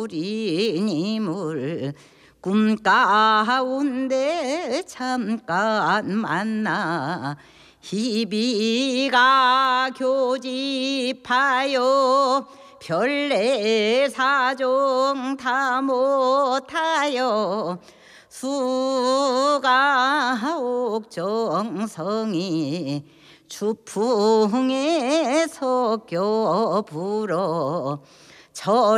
우리님을 꿈 가운데 잠깐 만나 희비가 교집하여 별내 사정 다 못하여 수가 옥정성이 주풍에 섞여 불어